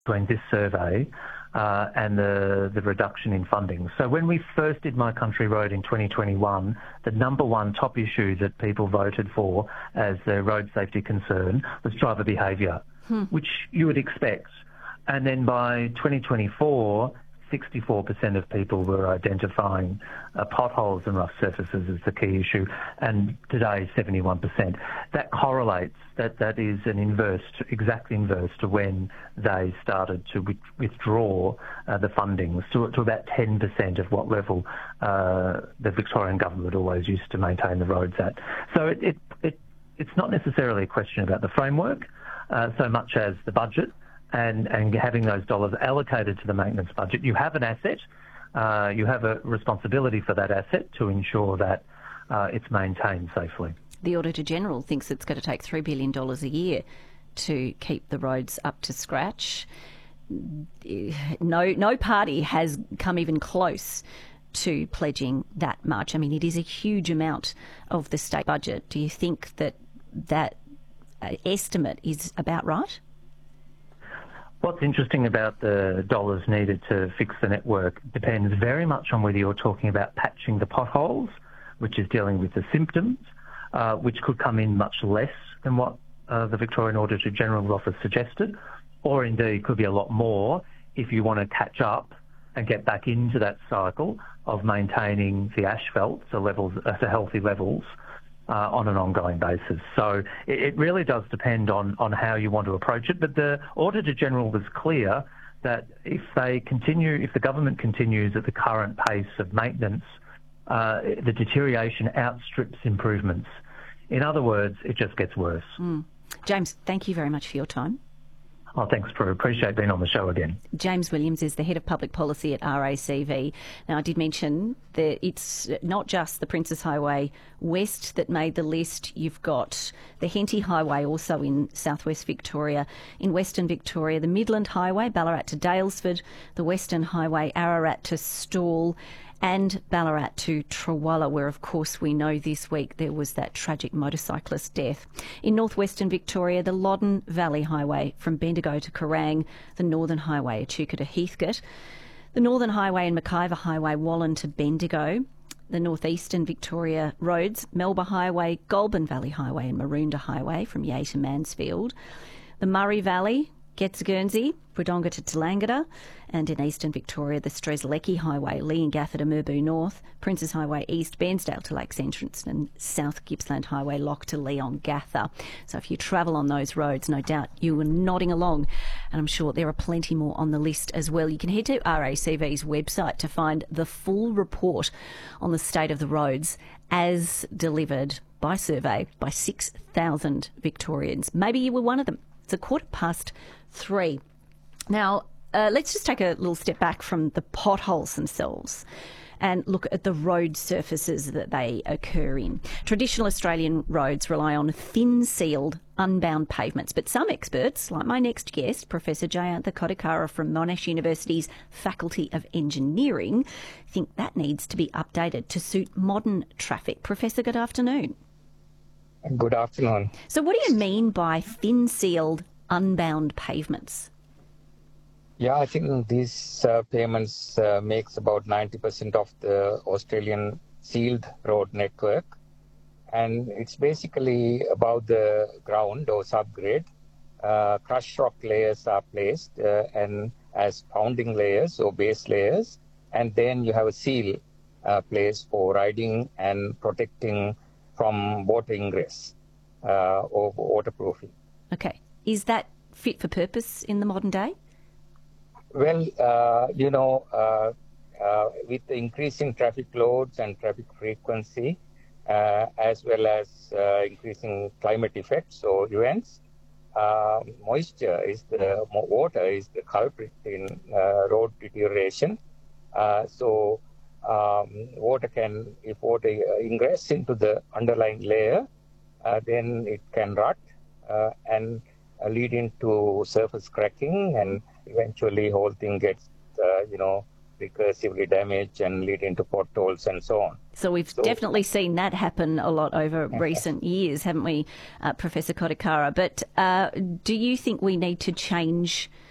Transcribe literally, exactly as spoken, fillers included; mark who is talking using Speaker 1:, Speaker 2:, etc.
Speaker 1: between this survey uh, and the, the reduction in funding. So when we first did My Country Road in twenty twenty-one, the number one top issue that people voted for as their road safety concern was driver behaviour, hmm. which you would expect. And then by twenty twenty-four, sixty-four percent of people were identifying uh, potholes and rough surfaces as the key issue, and today seventy-one percent. That correlates, that, that is an inverse, exact inverse to when they started to with, withdraw uh, the funding, to, to about ten percent of what level uh, the Victorian government always used to maintain the roads at. So it, it, it, it's not necessarily a question about the framework uh, so much as the budget. And, and having those dollars allocated to the maintenance budget. You have an asset, uh, you have a responsibility for that asset to ensure that uh, it's maintained safely.
Speaker 2: The Auditor-General thinks it's going to take three billion dollars a year to keep the roads up to scratch. No, no party has come even close to pledging that much. I mean, it is a huge amount of the state budget. Do you think that that uh, estimate is about right?
Speaker 1: What's interesting about the dollars needed to fix the network depends very much on whether you're talking about patching the potholes, which is dealing with the symptoms, uh, which could come in much less than what uh, the Victorian Auditor-General's Office suggested, or indeed could be a lot more if you want to catch up and get back into that cycle of maintaining the asphalt to levels, uh, to healthy levels, Uh, on an ongoing basis. So it, it really does depend on, on how you want to approach it. But the Auditor-General was clear that if they continue, if the government continues at the current pace of maintenance, uh, the deterioration outstrips improvements. In other words, it just gets worse.
Speaker 2: Mm. James, thank you very much for your time.
Speaker 1: Oh, thanks, Prue. Appreciate being on the show again.
Speaker 2: James Williams is the Head of Public Policy at R A C V. Now, I did mention that it's not just the Princes Highway West that made the list. You've got the Henty Highway also in southwest Victoria. In Western Victoria, the Midland Highway, Ballarat to Daylesford, the Western Highway, Ararat to Stawell, and Ballarat to Trawalla, where, of course, we know this week there was that tragic motorcyclist death. In northwestern Victoria, the Loddon Valley Highway from Bendigo to Kerrang, the Northern Highway, Echuca to Heathcote, the Northern Highway and McIver Highway, Wallan to Bendigo, the northeastern Victoria roads, Melba Highway, Goulburn Valley Highway and Maroondah Highway from Yea to Mansfield, the Murray Valley, Getz Guernsey, Wodonga to Tallangatta, and in eastern Victoria, the Strzelecki Highway, Leongatha to Merbau North, Princes Highway East, Bairnsdale to Lakes Entrance, and South Gippsland Highway, Lock to Leongatha. So if you travel on those roads, no doubt you were nodding along, and I'm sure there are plenty more on the list as well. You can head to R A C V's website to find the full report on the state of the roads as delivered by survey by six thousand Victorians. Maybe you were one of them. It's a quarter past three. Now, uh, let's just take a little step back from the potholes themselves and look at the road surfaces that they occur in. Traditional Australian roads rely on thin-sealed, unbound pavements, but some experts, like my next guest, Professor Jayantha Kodikara from Monash University's Faculty of Engineering, think that needs to be updated to suit modern traffic. Professor, good afternoon.
Speaker 3: Good afternoon.
Speaker 2: So what do you mean by thin-sealed, unbound pavements?
Speaker 3: Yeah, I think these uh, pavements uh, makes about ninety percent of the Australian sealed road network. And it's basically above the ground or subgrade. Uh, crushed rock layers are placed uh, and as founding layers or base layers. And then you have a seal uh, placed for riding and protecting from water ingress uh, or waterproofing.
Speaker 2: Okay. Is that fit for purpose in the modern day?
Speaker 3: Well, uh, you know, uh, uh, with the increasing traffic loads and traffic frequency, uh, as well as uh, increasing climate effects or events, uh, moisture is the water is the culprit in uh, road deterioration. Uh, so um, water can, if water ingress into the underlying layer, uh, then it can rot uh, and uh, lead into surface cracking, and eventually whole thing gets, uh, you know, recursively damaged and lead into potholes and so on.
Speaker 2: So we've so, definitely seen that happen a lot over recent years, haven't we, uh, Professor Kodikara? But uh, do you think we need to change